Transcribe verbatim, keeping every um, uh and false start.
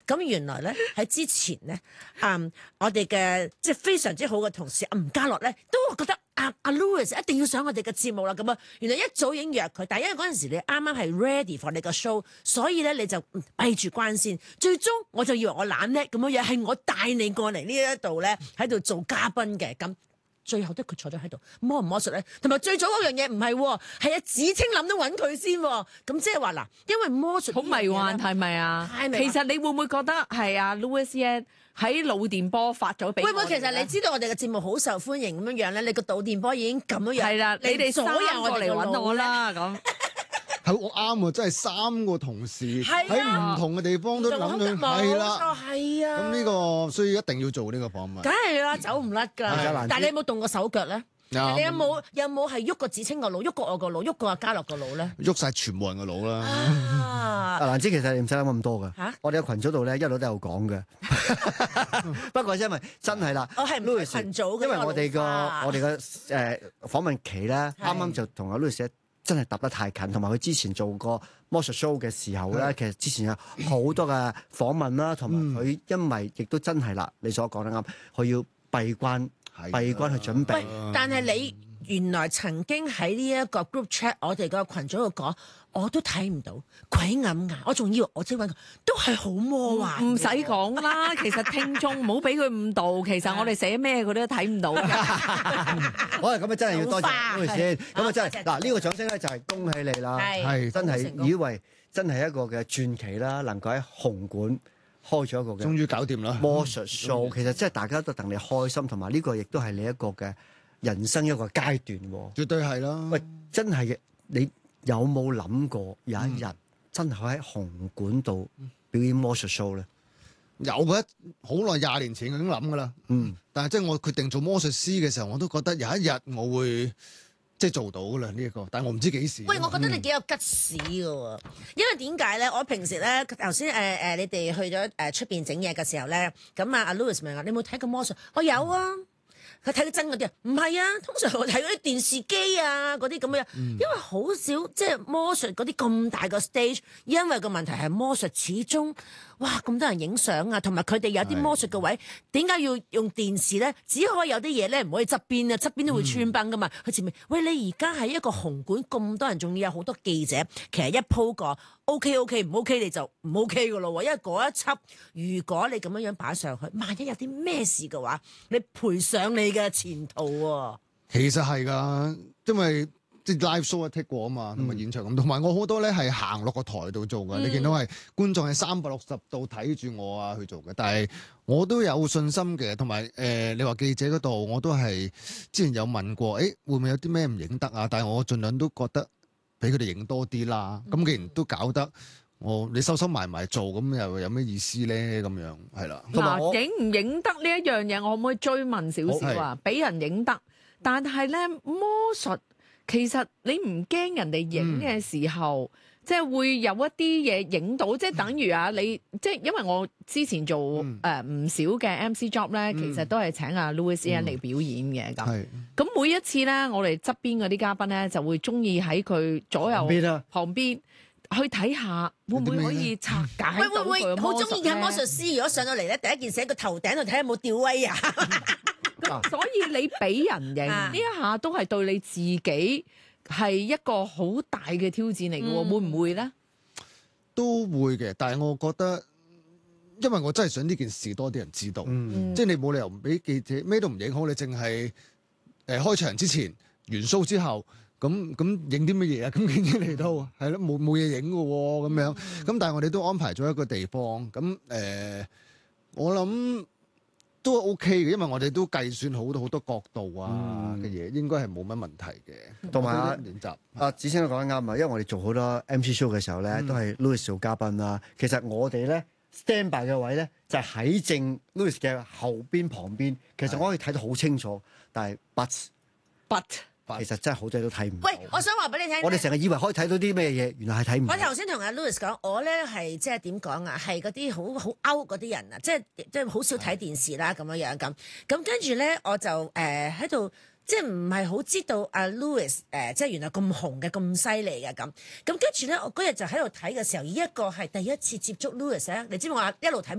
咁原來咧喺之前咧，嗯，我哋嘅即係非常之好嘅同事阿吳家樂咧，都覺得阿阿 Louis 一定要上我哋嘅節目啦。咁啊，原來一早已經約佢，但係因為嗰陣時你啱啱係 ready for 你個 show，所以咧你就閉住關先。最終我就以為我懶叻咁樣樣，係我帶你過嚟呢一度咧喺度做嘉賓嘅咁。最後都佢坐咗喺度，魔唔魔術咧？同埋最早嗰樣嘢唔係喎，係阿子清諗都揾佢先喎。咁即係話嗱，因為魔術好迷幻係咪啊？其實你會唔會覺得係阿 Louis Yan 喺腦電波發咗俾？ 會唔會其實你知道我哋嘅節目好受歡迎咁樣樣咧？你個腦電波已經咁樣樣。 係啦，你哋所有我嚟揾我啦咁。 係我啱喎，真係三個同事喺唔同嘅地方都諗佢，係啦， 係啊。 咁呢個所以一定要做呢個訪問。 梗係啦，走唔甩㗎。但係你有冇動過手腳咧？你有冇有冇係喐過子清個腦，喐過我個腦，喐過阿嘉樂個腦咧？ 喐晒全部人個腦啦。 啊，蘭芝其實你唔使諗咁多㗎。 嚇！ 我哋嘅群組度咧一路都有講嘅。不過因為真係啦， 我係唔係群組嘅， 因為我哋個我哋嘅誒訪問期咧，啱啱就同阿 Louis 真係搭得太近，同埋佢之前做過魔術 show 嘅時候咧，其實之前有好多嘅訪問啦，同埋佢因為亦都真係啦，你所講得啱，佢要閉關閉關去準備。 喂，但係你原來曾經喺呢一個 group chat，我哋個群組度講，我都睇唔到，鬼揞牙，我仲以為我即揾佢，都係好魔幻。 唔使講啦，其實聽眾唔好俾佢誤導，其實我哋寫咩佢都睇唔到嘅。 好啦，咁啊真係要多謝 Louis 先，咁啊真係嗱呢個掌聲咧就係恭喜你啦，係真係以為真係一個嘅傳奇啦，能夠喺紅館開咗一個嘅， 終於搞掂啦魔術 show，其實即係大家都戥你開心，同埋呢個亦都係你一個嘅人生一個階段喎。 絕對係啦。 喂，真係嘅，你有冇諗過有一日真係可以喺紅館度表演魔術 show 咧？ 有嘅，好耐廿年前已經諗噶啦。嗯，但係即係我決定做魔術師嘅時候，我都覺得有一日我會即係做到噶啦呢一個，但係我唔知幾時。 喂，我覺得你幾有吉屎噶喎，因為點解咧？我平時咧頭先誒誒，你哋去咗誒出邊整嘢嘅時候咧，咁啊阿 Louis 問我你有冇睇過魔術？我有啊。佢睇到真嗰啲啊，唔係啊，通常我睇嗰啲電視機啊，嗰啲咁嘅，因為好少即係魔術嗰啲咁大個 stage，因為個問題係魔術始終哇咁多人影相啊，同埋佢哋有啲魔術嘅位，點解要用電視咧？只可以有啲嘢咧唔可以側邊啊，側邊都會穿崩噶嘛。佢、嗯、前面喂你而家喺一個紅館咁多人，仲要有好多記者，其實一鋪過 OK OK 唔 OK 你就唔 OK 噶咯喎，因為嗰一輯如果你咁樣樣擺上去，萬一有啲咩事嘅話，你賠上你嘅前途喎。 其實係㗎，因為即係 live show 一 take 過啊嘛，同埋現場咁，同埋我好多咧係行落個台度做㗎。嗯、你見到係觀眾係三百六十度睇住我啊去做嘅，但係我都有信心嘅。同埋誒，你話記者嗰度我都係之前有問過，誒、欸、會唔會有啲咩唔影得啊？但係我盡量都覺得俾佢哋影多啲啦。咁、嗯、既然都搞得。我你收收埋埋做咁又有咩意思咧？咁樣係啦。 嗱，影唔影得呢一樣嘢，我可唔可以追問少少啊？俾人影得，但係咧魔術其實你唔驚人哋影嘅時候，嗯、即係會有一啲嘢影到，即係等於啊你即係因為我之前做誒唔、嗯呃、少嘅 M C job 咧，其實都係請阿 Louis Yan 嚟表演嘅咁。咁、嗯、每一次咧，我哋側邊嗰啲嘉賓咧就會中意喺佢左右旁邊。去睇下會唔會可以拆解到佢嘅魔術咧？會唔會好中意嘅魔術師？如果上到嚟咧，第一件事喺個頭頂度睇下有冇吊威啊！ 所以你俾人影呢一下都係對你自己係一個好大嘅挑戰嚟嘅喎，嗯、會唔會咧？ 都會嘅，但係我覺得，因為我真係想呢件事多啲人知道，嗯、即係你冇理由唔俾記者咩都唔影好，你淨係誒開場之前完 show 之後。咁咁影啲乜嘢啊？咁記者嚟到係咯，冇冇嘢影嘅喎，咁樣。咁但係我哋都安排咗一個地方。咁誒、呃，我諗都 OK 嘅，因為我哋都計算好多好多角度啊嘅嘢，嗯、應該係冇乜問題嘅。 同埋啊， 練習啊子清都講得啱啊，因為我哋做好多 M C show 嘅時候咧，嗯、都係 Louis 做嘉賓啦。其實我哋咧 stand by 嘅位咧，就係、是、喺正 Louis 嘅後邊旁邊。其實我可以睇得好清楚，但係 but but。 其實真係好多嘢都睇唔到。 喂，我想話俾你聽， 我哋成日以為可以睇到啲咩嘢，原來係睇唔到。 我頭先同阿 Louis 講，我咧係即係點講啊？係嗰啲好好 out 嗰啲人啊，即係即係好少睇電視啦咁樣樣咁。咁跟住咧，我就誒喺度。即係唔係好知道阿 Louis 誒、呃，即係原來咁紅嘅咁犀利嘅咁。咁跟住咧，我嗰日就喺度睇嘅時候，一個係第一次接觸 Louis 咧，你知唔知我一路睇